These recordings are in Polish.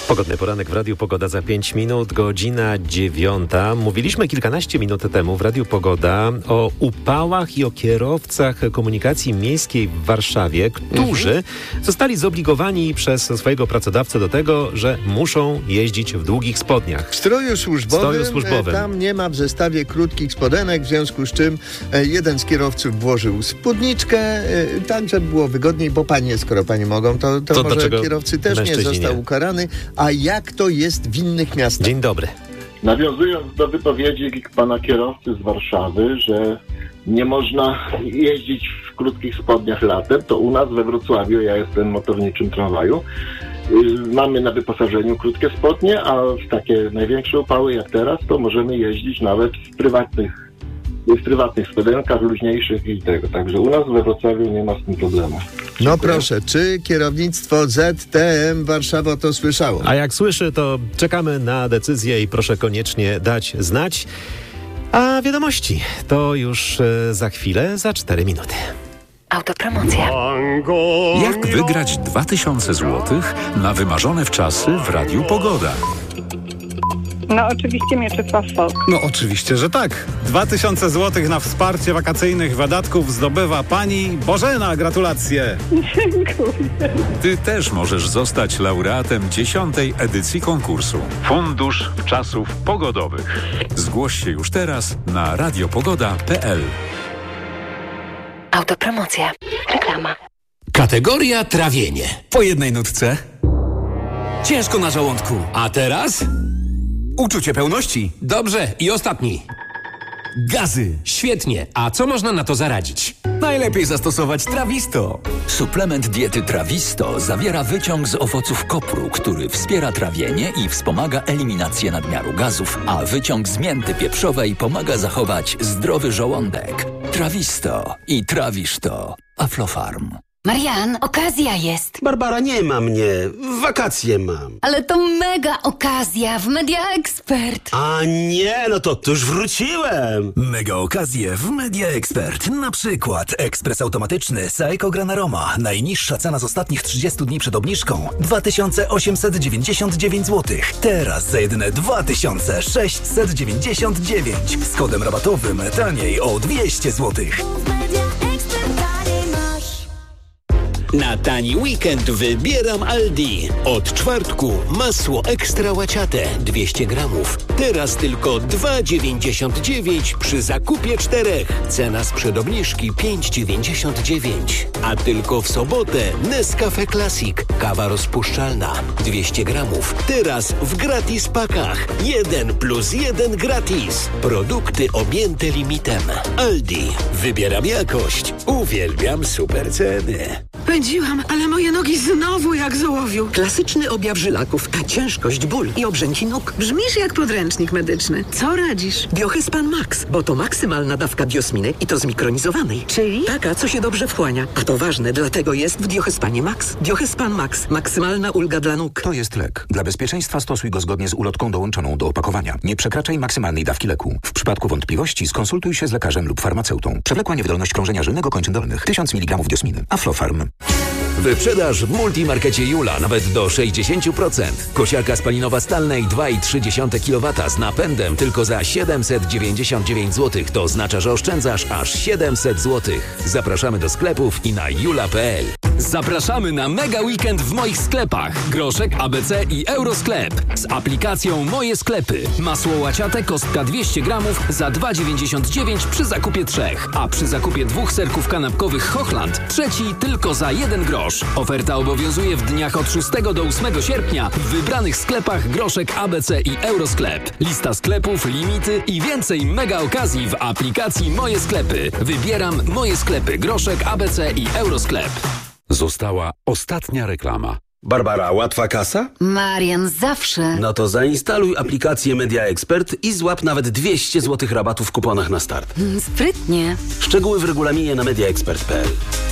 Pogodny poranek w Radiu Pogoda za 5 minut, godzina 9. Mówiliśmy kilkanaście minut temu w Radiu Pogoda o upałach i o kierowcach komunikacji miejskiej w Warszawie, którzy zostali zobligowani przez swojego pracodawcę do tego, że muszą jeździć w długich spodniach. W stroju służbowym. Tam nie ma w zestawie krótkich spodenek, w związku z czym jeden z kierowców włożył spódniczkę, tak żeby było wygodniej, bo panie, skoro panie mogą, to może kierowcy też nie został ukarany. A jak to jest w innych miastach? Dzień dobry. Nawiązując do wypowiedzi pana kierowcy z Warszawy, że nie można jeździć w krótkich spodniach latem, to u nas we Wrocławiu, ja jestem w motorniczym tramwaju, mamy na wyposażeniu krótkie spodnie, a w takie największe upały jak teraz, to możemy jeździć nawet w prywatnych spodenkach, luźniejszych i tego. Także u nas we Wrocławiu nie ma z tym problemu. No proszę, czy kierownictwo ZTM Warszawa to słyszało? A jak słyszy, to czekamy na decyzję i proszę koniecznie dać znać. A wiadomości to już za chwilę, za 4 minuty. Autopromocja. Jak wygrać 2000 zł na wymarzone wczasy w Radiu Pogoda? No oczywiście Mieczysław Folk. No oczywiście, że tak. 2000 zł na wsparcie wakacyjnych wydatków zdobywa pani Bożena. Gratulacje. Dziękuję. Ty też możesz zostać laureatem 10. edycji konkursu Fundusz Wczasów Pogodowych. Zgłoś się już teraz na radiopogoda.pl. Autopromocja. Reklama. Kategoria trawienie. Po jednej nutce. Ciężko na żołądku. A teraz? Uczucie pełności. Dobrze. I ostatni. Gazy. Świetnie. A co można na to zaradzić? Najlepiej zastosować Trawisto. Suplement diety Trawisto zawiera wyciąg z owoców kopru, który wspiera trawienie i wspomaga eliminację nadmiaru gazów, a wyciąg z mięty pieprzowej pomaga zachować zdrowy żołądek. Trawisto i trawisz to. Aflofarm. Marian, okazja jest. Barbara, nie ma mnie. Wakacje mam. Ale to mega okazja w Media Expert. A nie, no to już wróciłem. Mega okazje w Media Expert. Na przykład ekspres automatyczny Seiko Gran Aroma. Najniższa cena z ostatnich 30 dni przed obniżką 2899 zł. Teraz za jedyne 2699. Z kodem rabatowym taniej o 200 zł. Na tani weekend wybieram Aldi. Od czwartku masło ekstra łaciate 200 gramów. Teraz tylko 2,99 przy zakupie 4. Cena sprzed obniżki 5,99. A tylko w sobotę Nescafe Classic. Kawa rozpuszczalna 200 gramów. Teraz w gratis pakach. 1+1 gratis. Produkty objęte limitem. Aldi. Wybieram jakość. Uwielbiam super ceny. Pędziłam, ale moje nogi znowu jak z ołowiu. Klasyczny objaw żylaków, a ciężkość, ból i obrzęki nóg. Brzmisz jak podręcznik medyczny. Co radzisz? Biohyspan Max, bo to maksymalna dawka biosminy i to zmikronizowanej. Czyli? Taka, co się dobrze wchłania. A to ważne, dlatego jest w Biohyspanie Max. Biohyspan Max. Maksymalna ulga dla nóg. To jest lek. Dla bezpieczeństwa stosuj go zgodnie z ulotką dołączoną do opakowania. Nie przekraczaj maksymalnej dawki leku. W przypadku wątpliwości skonsultuj się z lekarzem lub farmaceutą. Przewlekła niewydolność krążenia żylnego kończyn dolnych. 1000 mg diosminy. Aflofarm. Wyprzedaż w Multimarkecie Jula nawet do 60%. Kosiarka spalinowa Stanley 2,3 kW z napędem tylko za 799 zł. To oznacza, że oszczędzasz aż 700 zł. Zapraszamy do sklepów i na jula.pl. Zapraszamy na mega weekend w moich sklepach. Groszek, ABC i Eurosklep. Z aplikacją Moje Sklepy. Masło łaciate kostka 200 gramów za 2,99 przy zakupie 3. A przy zakupie 2 serków kanapkowych Hochland trzeci tylko za 1 grosz. Oferta obowiązuje w dniach od 6 do 8 sierpnia w wybranych sklepach Groszek, ABC i Eurosklep. Lista sklepów, limity i więcej mega okazji w aplikacji Moje Sklepy. Wybieram Moje Sklepy Groszek, ABC i Eurosklep. Została ostatnia reklama. Barbara, łatwa kasa? Marian, zawsze. No to zainstaluj aplikację Media Expert i złap nawet 200 zł rabatu w kuponach na start. Sprytnie. Szczegóły w regulaminie na mediaexpert.pl.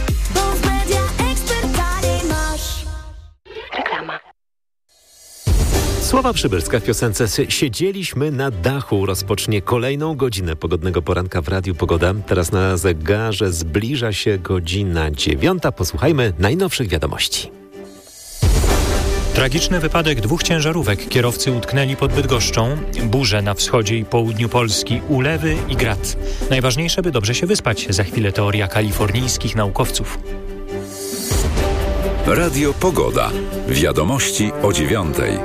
Reklama. Sława Przybylska w piosence Siedzieliśmy na dachu rozpocznie kolejną godzinę pogodnego poranka w Radiu Pogoda. Teraz na zegarze zbliża się godzina 9. Posłuchajmy najnowszych wiadomości. Tragiczny wypadek 2 ciężarówek. Kierowcy utknęli pod Bydgoszczą. Burze na wschodzie i południu Polski, ulewy i grad. Najważniejsze, by dobrze się wyspać. Za chwilę teoria kalifornijskich naukowców. Radio Pogoda. Wiadomości o 9:00.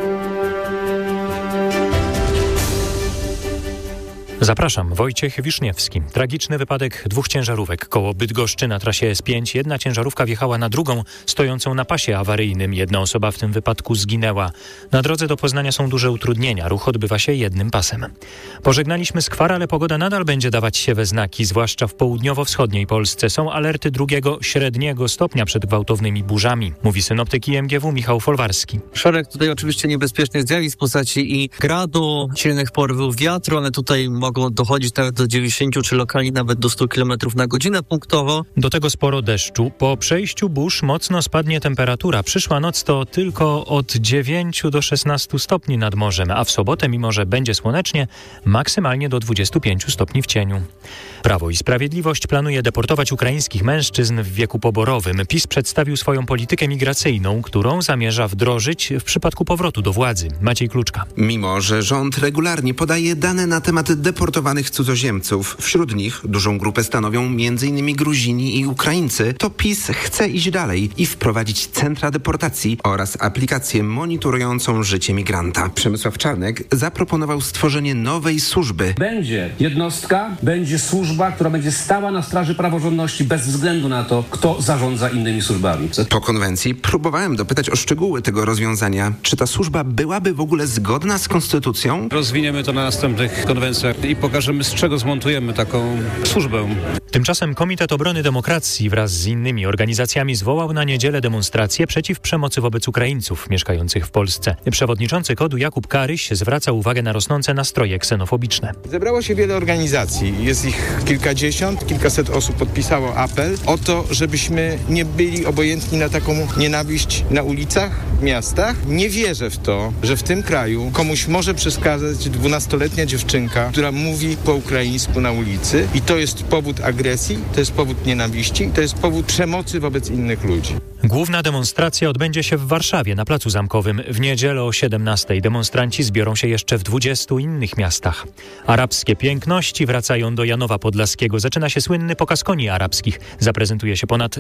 Zapraszam, Wojciech Wiszniewski. Tragiczny wypadek 2 ciężarówek koło Bydgoszczy na trasie S5. Jedna ciężarówka wjechała na drugą, stojącą na pasie awaryjnym. Jedna osoba w tym wypadku zginęła. Na drodze do Poznania są duże utrudnienia. Ruch odbywa się jednym pasem. Pożegnaliśmy skwar, ale pogoda nadal będzie dawać się we znaki, zwłaszcza w południowo-wschodniej Polsce. Są alerty 2. średniego stopnia przed gwałtownymi burzami, mówi synoptyk IMGW Michał Folwarski. Szereg tutaj oczywiście niebezpiecznych zjawisk w postaci i gradu, silnych porywów wiatru, ale tutaj mogą dochodzić nawet do 90 czy lokalnie nawet do 100 km na godzinę punktowo. Do tego sporo deszczu. Po przejściu burz mocno spadnie temperatura. Przyszła noc to tylko od 9 do 16 stopni nad morzem, a w sobotę, mimo że będzie słonecznie, maksymalnie do 25 stopni w cieniu. Prawo i Sprawiedliwość planuje deportować ukraińskich mężczyzn w wieku poborowym. PiS przedstawił swoją politykę migracyjną, którą zamierza wdrożyć w przypadku powrotu do władzy. Maciej Kluczka. Mimo że rząd regularnie podaje dane na temat deportowanych cudzoziemców, wśród nich dużą grupę stanowią m.in. Gruzini i Ukraińcy, to PiS chce iść dalej i wprowadzić centra deportacji oraz aplikację monitorującą życie migranta. Przemysław Czarnek zaproponował stworzenie nowej służby. Będzie jednostka, będzie służba, która będzie stała na straży praworządności bez względu na to, kto zarządza innymi służbami. Po konwencji próbowałem dopytać o szczegóły tego rozwiązania. Czy ta służba byłaby w ogóle zgodna z konstytucją? Rozwiniemy to na następnych konwencjach i pokażemy, z czego zmontujemy taką służbę. Tymczasem Komitet Obrony Demokracji wraz z innymi organizacjami zwołał na niedzielę demonstrację przeciw przemocy wobec Ukraińców mieszkających w Polsce. Przewodniczący KOD-u Jakub Karyś zwraca uwagę na rosnące nastroje ksenofobiczne. Zebrało się wiele organizacji. Jest ich kilkadziesiąt, kilkaset osób podpisało apel o to, żebyśmy nie byli obojętni na taką nienawiść na ulicach, w miastach. Nie wierzę w to, że w tym kraju komuś może przeszkadzać 12-letnia dziewczynka, która mówi po ukraińsku na ulicy i to jest powód agresji, to jest powód nienawiści, to jest powód przemocy wobec innych ludzi. Główna demonstracja odbędzie się w Warszawie na Placu Zamkowym. W niedzielę o 17:00 demonstranci zbiorą się jeszcze w 20 innych miastach. Arabskie piękności wracają do Janowa Podlaskiego. Zaczyna się słynny pokaz koni arabskich. Zaprezentuje się ponad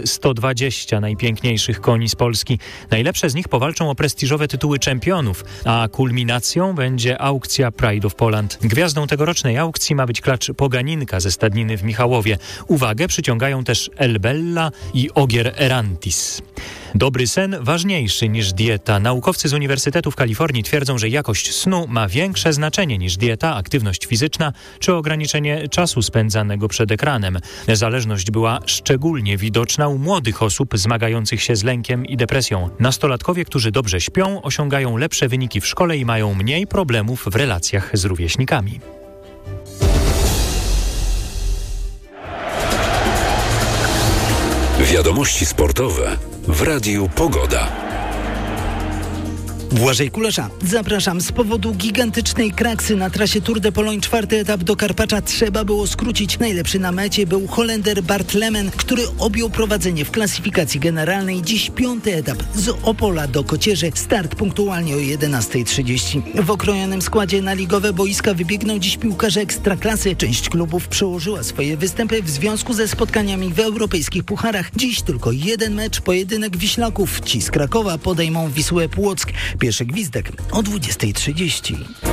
120 najpiękniejszych koni z Polski. Najlepsze z nich powalczą o prestiżowe tytuły czempionów, a kulminacją będzie aukcja Pride of Poland. Gwiazdą tegorocznej aukcji ma być klacz Poganinka ze stadniny w Michałowie. Uwagę przyciągają też El Bella i Ogier Erantis. Dobry sen ważniejszy niż dieta. Naukowcy z Uniwersytetu w Kalifornii twierdzą, że jakość snu ma większe znaczenie niż dieta, aktywność fizyczna czy ograniczenie czasu spędzanego przed ekranem. Zależność była szczególnie widoczna u młodych osób zmagających się z lękiem i depresją. Nastolatkowie, którzy dobrze śpią, osiągają lepsze wyniki w szkole i mają mniej problemów w relacjach z rówieśnikami. Wiadomości sportowe w Radiu Pogoda. Błażej Kulesza. Zapraszam. Z powodu gigantycznej kraksy na trasie Tour de Pologne 4. etap do Karpacza trzeba było skrócić. Najlepszy na mecie był Holender Bart Lemen, który objął prowadzenie w klasyfikacji generalnej. Dziś 5. etap z Opola do Kocierzy. Start punktualnie o 11:30. W okrojonym składzie na ligowe boiska wybiegną dziś piłkarze Ekstraklasy. Część klubów przełożyła swoje występy w związku ze spotkaniami w europejskich pucharach. Dziś tylko jeden mecz, pojedynek Wiślaków. Ci z Krakowa podejmą Wisłę Płock. Pierwszy gwizdek o 20:30.